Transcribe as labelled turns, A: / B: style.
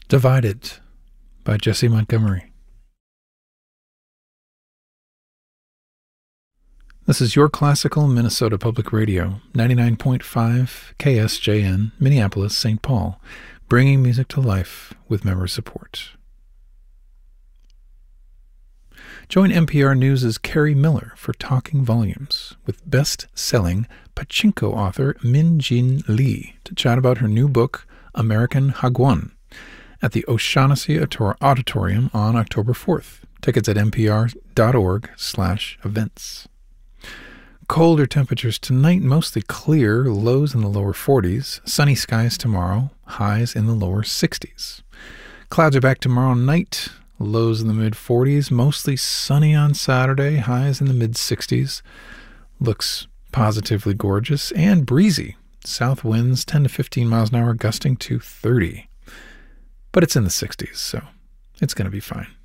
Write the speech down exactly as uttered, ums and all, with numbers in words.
A: Divided by Jesse Montgomery. This is Your Classical Minnesota Public Radio, ninety-nine point five K S J N, Minneapolis, Saint Paul, bringing music to life with member support. Join N P R News' Carrie Miller for Talking Volumes with best-selling Pachinko author Min Jin Lee to chat about her new book, American Hagwon, at the O'Shaughnessy Auditorium on October fourth. Tickets at npr.org slash events. Colder temperatures tonight, mostly clear, lows in the lower forties. Sunny skies tomorrow, highs in the lower sixties. Clouds are back tomorrow night, lows in the mid-forties, mostly sunny on Saturday, highs in the mid-sixties. Looks positively gorgeous and breezy. South winds ten to fifteen miles an hour, gusting to thirty. But it's in the sixties, so it's going to be fine.